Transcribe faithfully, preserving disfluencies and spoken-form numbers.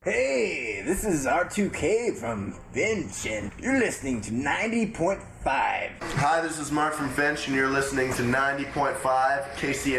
Hey, this is R two K from Finch, and you're listening to ninety point five. Hi, this is Mark from Finch, and you're listening to ninety point five K C